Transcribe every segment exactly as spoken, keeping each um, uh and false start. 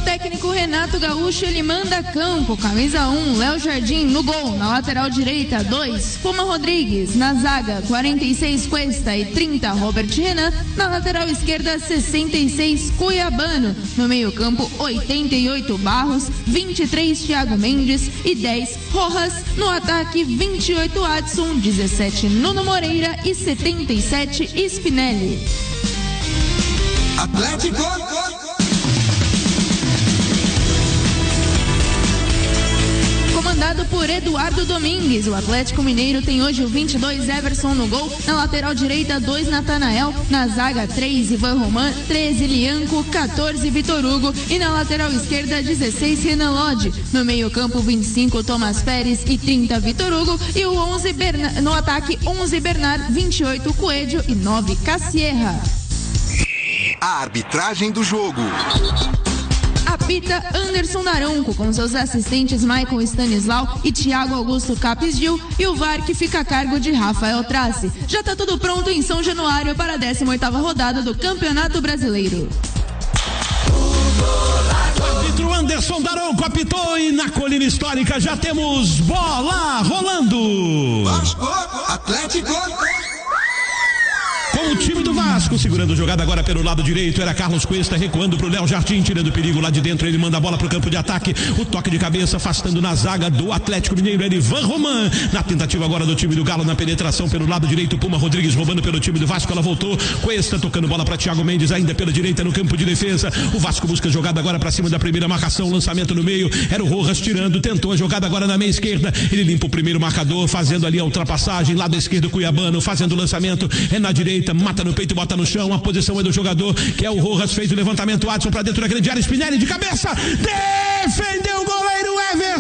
técnico Renato Gaúcho, ele manda campo. Camisa um, Léo Jardim no gol. Na lateral direita, dois, Puma Rodrigues. Na zaga, quarenta e seis, Cuesta e trinta, Robert Renan. Na lateral esquerda, sessenta e seis, Cuiabano. No meio campo, oitenta e oito, Barros, vinte e três, Thiago Mendes e dez, Rojas. No ataque, vinte e oito, Adson, dezessete, Nuno Moreira e setenta e sete, Spinelli. Atlético. Comandado por Eduardo Domingues, o Atlético Mineiro tem hoje o vinte e dois, Everson no gol. Na lateral direita, dois, Natanael. Na zaga, três, Ivan Roman, treze, Lianco, quatorze, Vitor Hugo. E na lateral esquerda, dezesseis, Renan Lodge. No meio campo, vinte e cinco, Thomas Pérez e trinta, Vitor Hugo. E o onze, Berna... no ataque, onze, Bernard, vinte e oito, Coelho e nove, Cassierra. A arbitragem do jogo. Apita Anderson Naranco, com seus assistentes Michael Stanislau e Thiago Augusto Capes Gil, e o V A R que fica a cargo de Rafael Trace. Já está tudo pronto em São Januário para a décima oitava rodada do Campeonato Brasileiro. O árbitro Anderson Daronco apitou e na colina histórica já temos bola rolando. Vasco, Atlético. Com o time do Vasco segurando jogada agora pelo lado direito, era Carlos Cuesta recuando pro Léo Jardim, tirando perigo lá de dentro, ele manda a bola pro campo de ataque, o toque de cabeça afastando na zaga do Atlético Mineiro, era Ivan Roman, na tentativa agora do time do Galo, na penetração pelo lado direito, Puma Rodrigues roubando pelo time do Vasco, ela voltou, Cuesta tocando bola para Thiago Mendes, ainda pela direita no campo de defesa, o Vasco busca jogada agora para cima da primeira marcação, lançamento no meio, era o Rojas tirando, tentou a jogada agora na meia esquerda, ele limpa o primeiro marcador, fazendo ali a ultrapassagem, lado esquerdo Cuiabano, fazendo o lançamento, é na direita, mata no peito, bota no chão, a posição é do jogador, que é o Rojas, fez o levantamento, Adson pra dentro da grande área, Spinelli de cabeça, defendeu o goleiro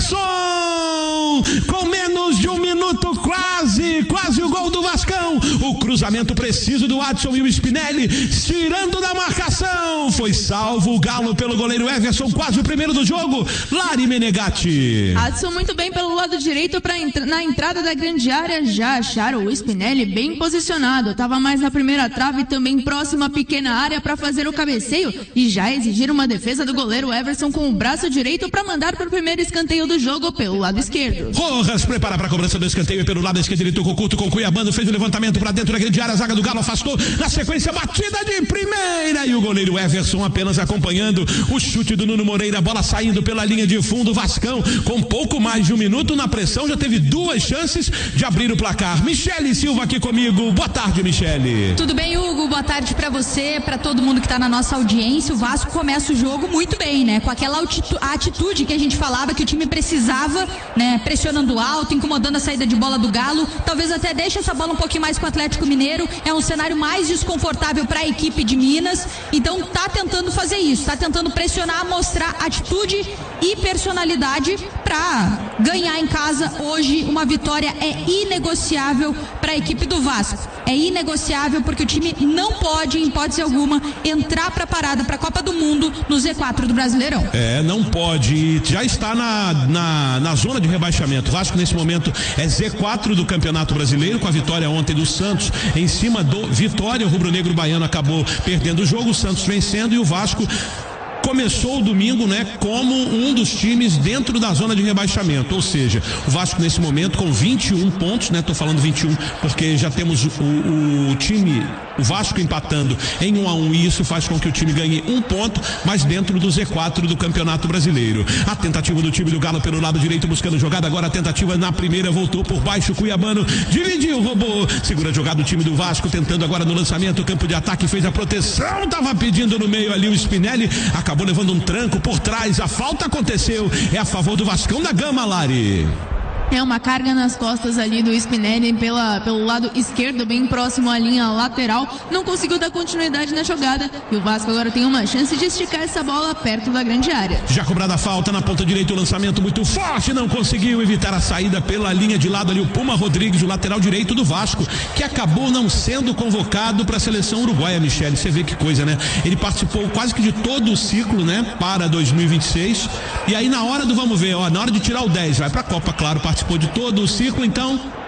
Everson, com menos de um minuto, quase, quase o gol do Vascão, o cruzamento preciso do Adson e o Spinelli, tirando da marcação, foi salvo o Galo pelo goleiro Everson, quase o primeiro do jogo, Lari Menegatti. Adson muito bem pelo lado direito, pra entra- na entrada da grande área, já acharam o Spinelli bem posicionado, tava mais na primeira trave, também próxima à pequena área para fazer o cabeceio e já exigir uma defesa do goleiro Everson com o braço direito para mandar para o primeiro escanteio do jogo pelo lado esquerdo. Rojas prepara para a cobrança do escanteio pelo lado esquerdo, ele tocou curto com Cuiabano, fez o levantamento para dentro da grande área, a zaga do Galo afastou, na sequência batida de primeira e o goleiro Everson apenas acompanhando o chute do Nuno Moreira, a bola saindo pela linha de fundo, Vascão com pouco mais de um minuto na pressão, já teve duas chances de abrir o placar. Michele Silva aqui comigo, boa tarde, Michele. Tudo bem, Hugo? Boa tarde pra você, pra todo mundo que tá na nossa audiência. O Vasco começa o jogo muito bem, né? Com aquela altitu- atitude que a gente falava que o time precisava, né? Pressionando alto, incomodando a saída de bola do Galo. Talvez até deixe essa bola um pouquinho mais com o Atlético Mineiro. É um cenário mais desconfortável pra equipe de Minas. Então tá tentando fazer isso, tá tentando pressionar, mostrar atitude e personalidade pra ganhar em casa hoje. Uma vitória é inegociável pra equipe do Vasco. É inegociável porque o time não pode, em hipótese alguma, entrar para a parada para a Copa do Mundo no Z quatro do Brasileirão. É, não pode, já está na, na, na zona de rebaixamento. O Vasco nesse momento é Z quatro do Campeonato Brasileiro, com a vitória ontem do Santos em cima do Vitória. O rubro-negro baiano acabou perdendo o jogo, o Santos vencendo e o Vasco começou o domingo, né, como um dos times dentro da zona de rebaixamento, ou seja, o Vasco nesse momento com vinte e um pontos, né, tô falando vinte e um porque já temos o, o, o time, o Vasco empatando em um a um e isso faz com que o time ganhe um ponto, mas dentro do Z quatro do Campeonato Brasileiro. A tentativa do time do Galo pelo lado direito buscando jogada, agora a tentativa na primeira, voltou por baixo, Cuiabano dividiu, roubou, segura a jogada do time do Vasco, tentando agora no lançamento, campo de ataque, fez a proteção, tava pedindo no meio ali o Spinelli, acabou Acabou levando um tranco por trás, a falta aconteceu, é a favor do Vascão da Gama, Lari. É uma carga nas costas ali do Spinelli pela, pelo lado esquerdo, bem próximo à linha lateral. Não conseguiu dar continuidade na jogada. E o Vasco agora tem uma chance de esticar essa bola perto da grande área. Já cobrada a falta na ponta direita, o lançamento muito forte. Não conseguiu evitar a saída pela linha de lado ali. O Puma Rodrigues, o lateral direito do Vasco, que acabou não sendo convocado para a seleção uruguaia, Michele. Você vê que coisa, né? Ele participou quase que de todo o ciclo, né? Para dois mil e vinte e seis. E aí na hora do vamos ver, ó, na hora de tirar o dez, vai para a Copa, claro, participou de todo o ciclo, então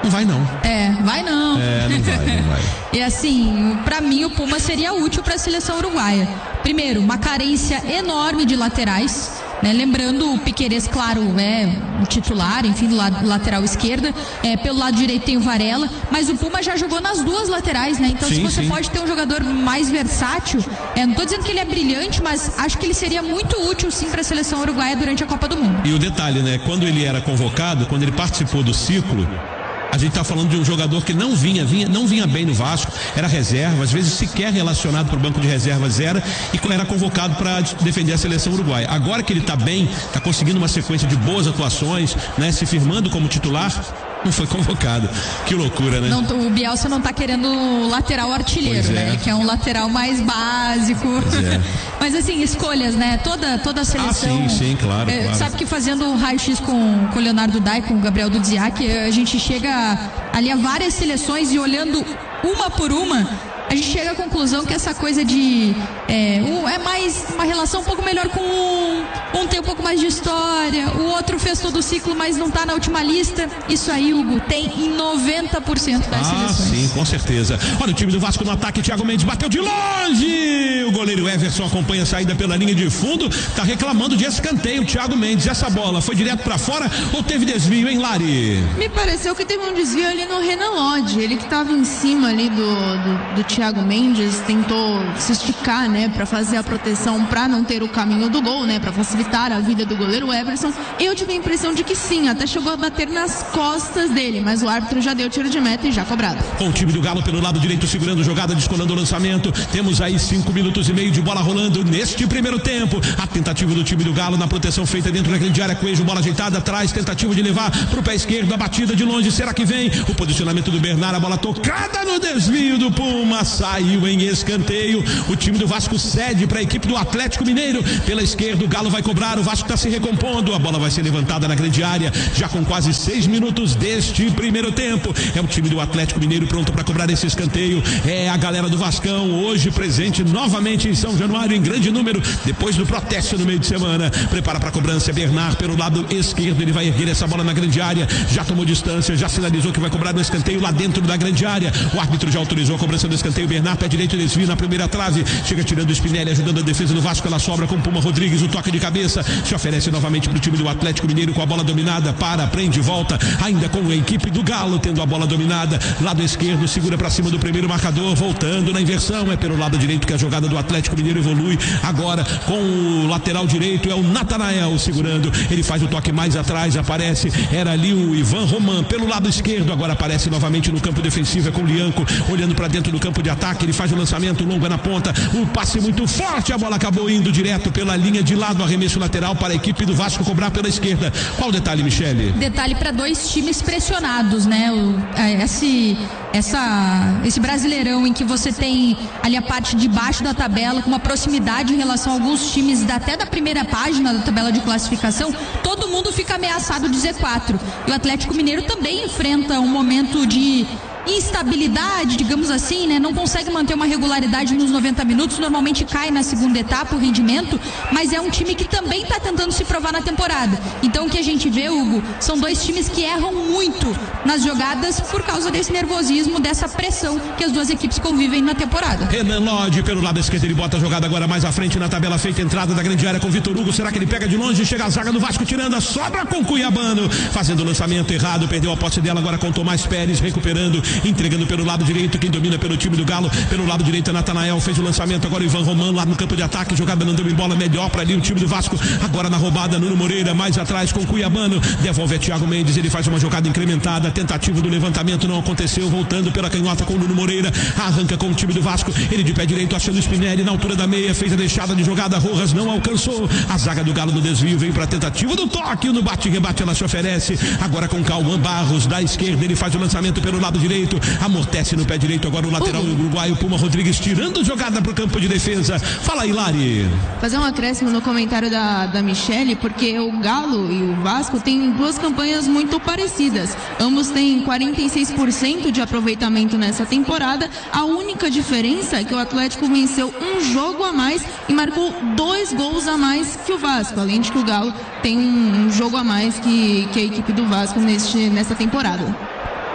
Não vai não. É, vai não. É, não vai, não vai. E assim, pra mim o Puma seria útil para a seleção uruguaia. Primeiro, uma carência enorme de laterais, né? Lembrando o Piquerez, claro, é o titular, enfim, do lado lateral esquerda. É, pelo lado direito tem o Varela, mas o Puma já jogou nas duas laterais, né? Então, sim, se você sim. pode ter um jogador mais versátil, é, não tô dizendo que ele é brilhante, mas acho que ele seria muito útil sim para a seleção uruguaia durante a Copa do Mundo. E o detalhe, né? Quando ele era convocado, quando ele participou do ciclo, a gente está falando de um jogador que não vinha, vinha, não vinha bem no Vasco, era reserva, às vezes sequer relacionado para o banco de reservas era, e era convocado para defender a seleção uruguaia. Agora que ele está bem, está conseguindo uma sequência de boas atuações, né, se firmando como titular, não foi convocado. Que loucura, né? Não, o Bielsa não tá querendo lateral artilheiro, é. né? Ele quer um lateral mais básico. É. Mas assim, escolhas, né? Toda, toda a seleção. Ah, sim, sim, claro, é, claro. Sabe que fazendo um raio-x com, com o Leonardo Dai, com o Gabriel Dudziak, a gente chega ali a várias seleções e olhando uma por uma, a gente chega à conclusão que essa coisa de é, um, é mais uma relação um pouco melhor com um, um tem um pouco mais de história, o outro fez todo o ciclo, mas não tá na última lista. Isso aí, Hugo, tem em noventa por cento das ah, seleções. Ah, sim, com certeza. Olha o time do Vasco no ataque, Thiago Mendes bateu de longe, o goleiro Everson acompanha a saída pela linha de fundo, tá reclamando de escanteio, Thiago Mendes. Essa bola foi direto pra fora ou teve desvio, hein, Lari? Me pareceu que teve um desvio ali no Renan Lodge, ele que tava em cima ali do, do, do Thiago Mendes, tentou se esticar, né, para fazer a proteção, para não ter o caminho do gol, né, para facilitar a vida do goleiro Everson. Eu tive a impressão de que sim, até chegou a bater nas costas dele, mas o árbitro já deu tiro de meta e já cobrado. Com o time do Galo pelo lado direito segurando jogada, descolando o lançamento. Temos aí cinco minutos e meio de bola rolando neste primeiro tempo. A tentativa do time do Galo na proteção feita dentro da grande área, Coelho, bola ajeitada atrás, tentativa de levar pro pé esquerdo, a batida de longe, será que vem? O posicionamento do Bernard, a bola tocada no desvio do Puma, saiu em escanteio. O time do Vasco cede para a equipe do Atlético Mineiro. Pela esquerda o Galo vai cobrar, o Vasco está se recompondo, a bola vai ser levantada na grande área, já com quase seis minutos deste primeiro tempo. É o time do Atlético Mineiro pronto para cobrar esse escanteio. É a galera do Vascão hoje presente novamente em São Januário em grande número, depois do protesto no meio de semana. Prepara para a cobrança, é Bernard pelo lado esquerdo, ele vai erguer essa bola na grande área, já tomou distância, já sinalizou que vai cobrar no escanteio lá dentro da grande área. O árbitro já autorizou a cobrança do escanteio. Bernard, pé direito, desvio na primeira trave, chega tirando o Spinelli, ajudando a defesa do Vasco, ela sobra com Puma Rodrigues, o toque de cabeça, se oferece novamente para o time do Atlético Mineiro com a bola dominada, para, prende, volta, ainda com a equipe do Galo tendo a bola dominada, lado esquerdo, segura para cima do primeiro marcador, voltando na inversão, é pelo lado direito que a jogada do Atlético Mineiro evolui, agora com o lateral direito, é o Natanael segurando, ele faz o toque mais atrás, aparece, era ali o Ivan Roman, pelo lado esquerdo, agora aparece novamente no campo defensivo, é com o Lianco, olhando para dentro do campo de ataque, ele faz o lançamento, longo na ponta, o passe muito forte, a bola acabou indo direto pela linha de lado, arremesso lateral para a equipe do Vasco cobrar pela esquerda. Qual o detalhe, Michele? Detalhe para dois times pressionados, né? O, esse, essa, esse Brasileirão em que você tem ali a parte de baixo da tabela com uma proximidade em relação a alguns times da, até da primeira página da tabela de classificação, todo mundo fica ameaçado de Z quatro. E o Atlético Mineiro também enfrenta um momento de instabilidade, digamos assim, né? Não consegue manter uma regularidade nos noventa minutos, normalmente cai na segunda etapa o rendimento, mas é um time que também está tentando se provar na temporada. Então o que a gente vê, Hugo, são dois times que erram muito nas jogadas por causa desse nervosismo, dessa pressão que as duas equipes convivem na temporada. Renan Lodge pelo lado esquerdo, ele bota a jogada agora mais à frente na tabela feita, entrada da grande área com Vitor Hugo, será que ele pega de longe, chega a zaga do Vasco tirando a sobra com Cuiabano, fazendo o lançamento errado, perdeu a posse dela agora com Tomás Pérez, recuperando, entregando pelo lado direito, quem domina pelo time do Galo, pelo lado direito é Natanael, fez o lançamento, agora o Ivan Roman lá no campo de ataque, jogada não deu em bola, melhor para ali o time do Vasco, agora na roubada, Nuno Moreira mais atrás com Cuiabano, devolve a Thiago Mendes, ele faz uma jogada incrementada, tentativa do levantamento não aconteceu, voltando pela canhota com o Nuno Moreira, arranca com o time do Vasco, ele de pé direito achando o Spinelli na altura da meia, fez a deixada de jogada, Rojas não alcançou, a zaga do Galo no desvio, veio para a tentativa do toque, no bate-rebate ela se oferece, agora com Cauã Barros da esquerda, ele faz o lançamento pelo lado direito, amortece no pé direito, agora o lateral uhum. uruguaio, Puma Rodrigues tirando jogada para o campo de defesa. Fala aí, Lari. Fazer um acréscimo no comentário da, da Michele, porque o Galo e o Vasco têm duas campanhas muito parecidas. Ambos têm quarenta e seis por cento de aproveitamento nessa temporada. A única diferença é que o Atlético venceu um jogo a mais e marcou dois gols a mais que o Vasco, além de que o Galo tem um, um jogo a mais que, que a equipe do Vasco neste, nessa temporada.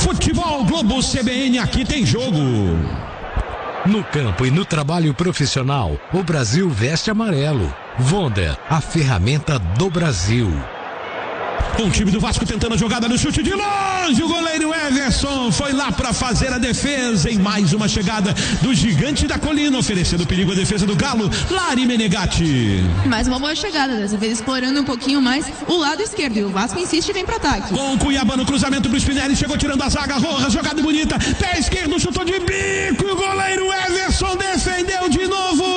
Futebol Globo C B N, aqui tem jogo. No campo e no trabalho profissional, o Brasil veste amarelo. Wonder, a ferramenta do Brasil. Com o time do Vasco tentando a jogada no chute de longe, o goleiro Everson foi lá para fazer a defesa em mais uma chegada do gigante da colina, oferecendo perigo à defesa do Galo, Lari Menegatti. Mais uma boa chegada, dessa vez explorando um pouquinho mais o lado esquerdo, e o Vasco insiste e vem para ataque. Com o Cuiabá no cruzamento do Spinelli, chegou tirando a zaga, Rojas, jogada bonita, pé esquerdo, chutou de bico, e o goleiro Everson defendeu de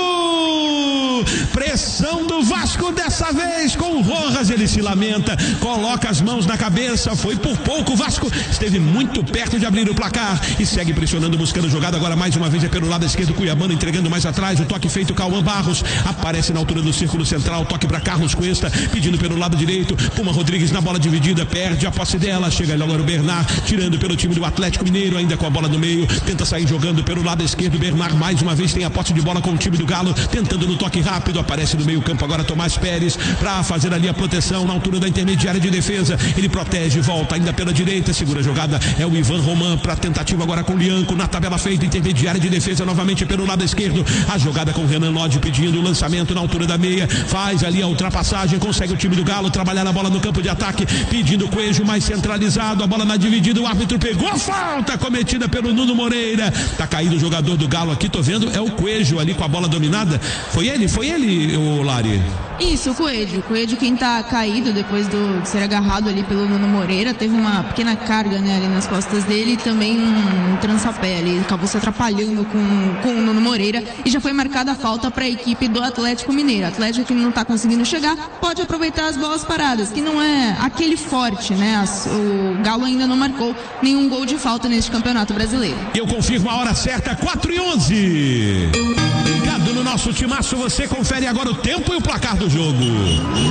novo. Pressão do Vasco dessa vez com o Rojas, ele se lamenta, coloca as mãos na cabeça, foi por pouco, o Vasco esteve muito perto de abrir o placar e segue pressionando, buscando jogada, agora mais uma vez é pelo lado esquerdo, Cuiabano entregando mais atrás, o toque feito, Cauã Barros aparece na altura do círculo central, toque para Carlos Cuesta, pedindo pelo lado direito, Puma Rodrigues na bola dividida, perde a posse dela, chega agora o Bernard, tirando pelo time do Atlético Mineiro, ainda com a bola no meio, tenta sair jogando pelo lado esquerdo, Bernard mais uma vez tem a posse de bola com o time do Galo, tentando no toque rápido, aparece no meio campo agora Tomás Pérez, para fazer ali a proteção na altura da intermediária de defesa, ele protege, volta ainda pela direita, segura a jogada, é o Ivan Roman para tentativa agora com o Lianco, na tabela feita, intermediária de defesa novamente pelo lado esquerdo, a jogada com o Renan Lodge pedindo o lançamento na altura da meia, faz ali a ultrapassagem, consegue o time do Galo trabalhar na bola no campo de ataque, pedindo o Coelho mais centralizado, a bola na dividida, o árbitro pegou a falta cometida pelo Nuno Moreira, tá caído o jogador do Galo aqui, tô vendo, é o Coelho ali com a bola dominada, foi ele, foi ele, o Lari? Isso, o Coelho, o Coelho quem tá caído depois do, de ser agarrado ali pelo Nuno Moreira, teve uma pequena carga, né, ali nas costas dele e também um, um trançapé ali, acabou se atrapalhando com, com o Nuno Moreira e já foi marcada a falta para a equipe do Atlético Mineiro. Atlético que não tá conseguindo chegar, pode aproveitar as bolas paradas, que não é aquele forte, né, as, o Galo ainda não marcou nenhum gol de falta neste Campeonato Brasileiro. Eu confirmo a hora certa, quatro e onze. Ligado no nosso timaço, você confere agora o tempo e o placar do jogo.